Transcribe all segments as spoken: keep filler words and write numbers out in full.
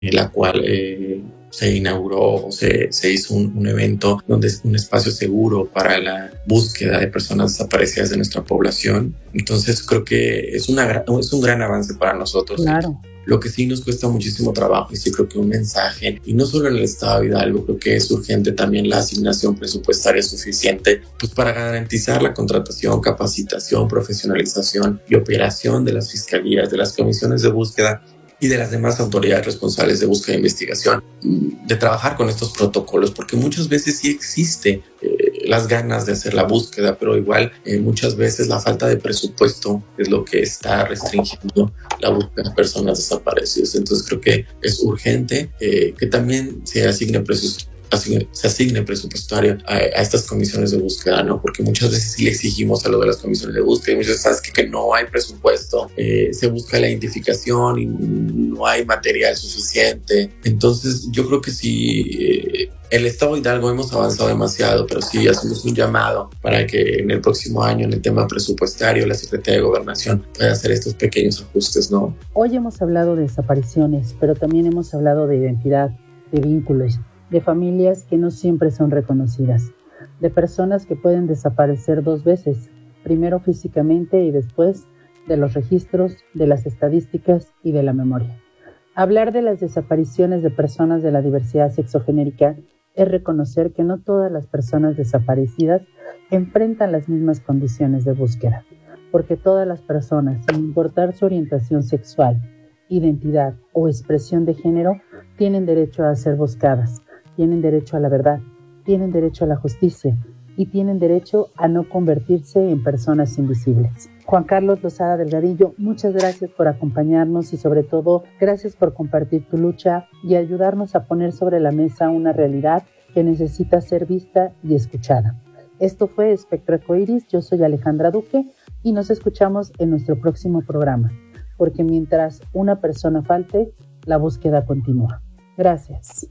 en la cual eh, se inauguró, se, se hizo un, un evento donde es un espacio seguro para la búsqueda de personas desaparecidas de nuestra población. Entonces creo que es, una, es un gran avance para nosotros. Claro. Lo que sí nos cuesta muchísimo trabajo, y sí creo que un mensaje, y no solo en el estado de Hidalgo, creo que es urgente también la asignación presupuestaria suficiente pues para garantizar la contratación, capacitación, profesionalización y operación de las fiscalías, de las comisiones de búsqueda y de las demás autoridades responsables de búsqueda e investigación, de trabajar con estos protocolos, porque muchas veces sí existe eh, las ganas de hacer la búsqueda, pero igual eh, muchas veces la falta de presupuesto es lo que está restringiendo la búsqueda de personas desaparecidas. Entonces creo que es urgente eh, que también se asigne presupuesto se asigne presupuestario a, a estas comisiones de búsqueda, ¿no? Porque muchas veces sí le exigimos a lo de las comisiones de búsqueda y muchas veces sabes que, que no hay presupuesto, eh, se busca la identificación y no hay material suficiente. Entonces yo creo que sí, eh, el estado de Hidalgo hemos avanzado demasiado, pero sí hacemos un llamado para que en el próximo año en el tema presupuestario la Secretaría de Gobernación pueda hacer estos pequeños ajustes, ¿no? Hoy hemos hablado de desapariciones, pero también hemos hablado de identidad, de vínculos, de familias que no siempre son reconocidas, de personas que pueden desaparecer dos veces, primero físicamente y después de los registros, de las estadísticas y de la memoria. Hablar de las desapariciones de personas de la diversidad sexogenérica es reconocer que no todas las personas desaparecidas enfrentan las mismas condiciones de búsqueda, porque todas las personas, sin importar su orientación sexual, identidad o expresión de género, tienen derecho a ser buscadas, tienen derecho a la verdad, tienen derecho a la justicia y tienen derecho a no convertirse en personas invisibles. Juan Carlos Lozada Delgadillo, muchas gracias por acompañarnos y sobre todo gracias por compartir tu lucha y ayudarnos a poner sobre la mesa una realidad que necesita ser vista y escuchada. Esto fue Espectro Arcoíris, yo soy Alejandra Duque y nos escuchamos en nuestro próximo programa, porque mientras una persona falte, la búsqueda continúa. Gracias.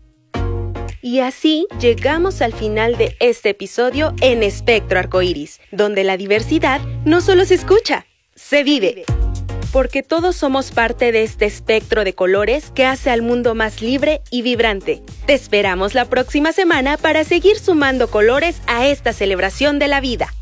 Y así llegamos al final de este episodio en Espectro Arcoíris, donde la diversidad no solo se escucha, se vive. Porque todos somos parte de este espectro de colores que hace al mundo más libre y vibrante. Te esperamos la próxima semana para seguir sumando colores a esta celebración de la vida.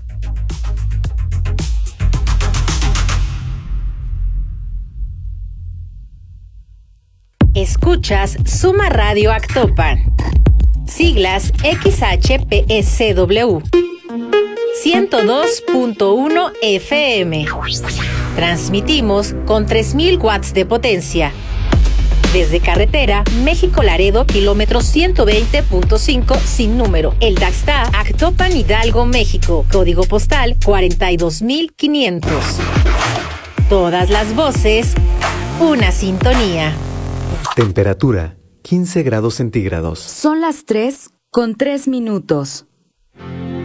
Escuchas Suma Radio Actopan. Siglas X H P S W. ciento dos punto uno F M. Transmitimos con tres mil watts de potencia. Desde carretera México-Laredo, kilómetro ciento veinte punto cinco sin número. El Daxta, Actopan, Hidalgo, México. Código postal cuarenta y dos mil quinientos. Todas las voces, una sintonía. Temperatura quince grados centígrados. Son las tres con tres minutos.